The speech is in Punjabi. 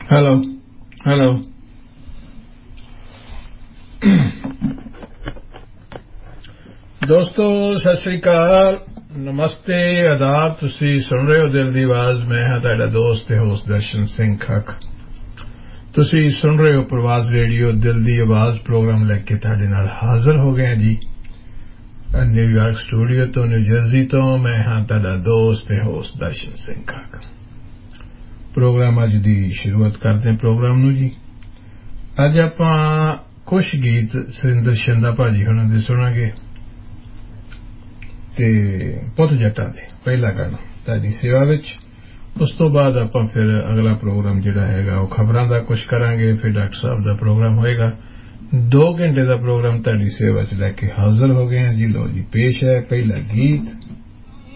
Hello. Hello. ਦੋਸਤੋ ਸਤਿ ਸ੍ਰੀ ਅਕਾਲ ਨਮਸਤੇ ਆਦਾਬ ਤੁਸੀਂ ਸੁਣ ਰਹੇ ਹੋ ਦਿਲ ਦੀ ਆਵਾਜ਼ ਮੈਂ ਹਾਂ ਤੁਹਾਡਾ ਦੋਸਤ ਤੇ ਹੋਸਟ ਦਰਸ਼ਨ ਸਿੰਘ ਖੱਖ ਤੁਸੀਂ ਸੁਣ ਰਹੇ ਹੋ ਪ੍ਰਵਾਸ ਰੇਡੀਓ ਦਿਲ ਦੀ ਆਵਾਜ਼ ਪ੍ਰੋਗਰਾਮ ਲੈ ਕੇ ਤੁਹਾਡੇ ਨਾਲ ਹਾਜ਼ਰ ਹੋ ਗਏ ਜੀ ਨਿਊਯਾਰਕ ਸਟੂਡੀਓ ਤੋਂ ਨਿਊ ਜਰਸੀ ਤੋਂ ਮੈਂ ਹਾਂ ਤੁਹਾਡਾ ਦੋਸਤ ਤੇ ਹੋਸਟ ਦਰਸ਼ਨ ਸਿੰਘ ਖੱਖ ਪ੍ਰੋਗਰਾਮ ਅੱਜ ਦੀ ਸ਼ੁਰੂਆਤ ਕਰਦੇ ਹਾਂ ਪ੍ਰੋਗਰਾਮ ਨੂੰ ਜੀ ਅੱਜ ਆਪਾਂ ਕੁਝ ਗੀਤ ਸੁਰਿੰਦਰ ਸ਼ਿੰਦਾ ਭਾਜੀ ਹੁਣਾਂ ਦੇ ਸੁਣਾਂਗੇ ਤੇ ਪੁੱਤ ਜੱਟਾਂ ਦੇ ਪਹਿਲਾ ਗਾਣਾ ਤੁਹਾਡੀ ਸੇਵਾ ਵਿੱਚ ਉਸ ਤੋਂ ਬਾਅਦ ਆਪਾਂ ਫਿਰ ਅਗਲਾ ਪ੍ਰੋਗਰਾਮ ਜਿਹੜਾ ਹੈਗਾ ਉਹ ਖਬਰਾਂ ਦਾ ਕੁਝ ਕਰਾਂਗੇ ਫਿਰ ਡਾਕਟਰ ਸਾਹਿਬ ਦਾ ਪ੍ਰੋਗਰਾਮ ਹੋਏਗਾ 2 ਘੰਟੇ ਦਾ ਪ੍ਰੋਗਰਾਮ ਤੁਹਾਡੀ ਸੇਵਾ 'ਚ ਲੈ ਕੇ ਹਾਜ਼ਰ ਹੋ ਗਏ ਹਾਂ ਜੀ ਲਓ ਜੀ ਪੇਸ਼ ਹੈ ਪਹਿਲਾ ਗੀਤ